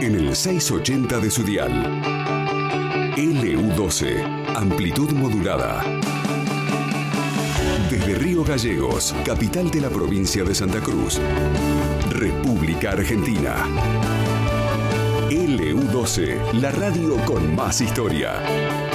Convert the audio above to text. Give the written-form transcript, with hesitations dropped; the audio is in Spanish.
en el 680 de su dial. LU12, amplitud modulada. Desde Río Gallegos, capital de la provincia de Santa Cruz, República Argentina. LU12, la radio con más historia.